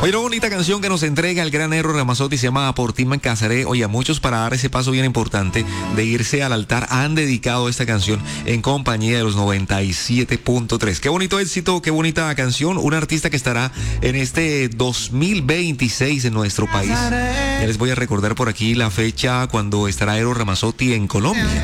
Oye, una bonita canción que nos entrega el gran Eros Ramazzotti se llama Por ti me casaré. Oye, a muchos para dar ese paso bien importante de irse al altar han dedicado esta canción en compañía de los 97.3. Qué bonito éxito, qué bonita canción. Un artista que estará en este 2026 en nuestro país. Ya les voy a recordar por aquí la fecha cuando estará Eros Ramazzotti en Colombia.